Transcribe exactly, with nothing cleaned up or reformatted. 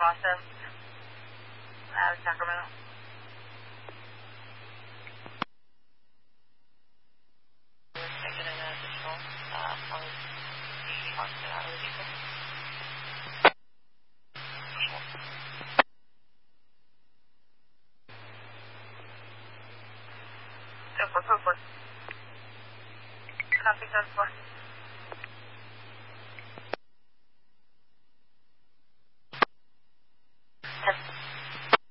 Boston, out of Sacramento. Taking an additional uh, on Boston out of the vehicle. Go for, go for. Copy, go for.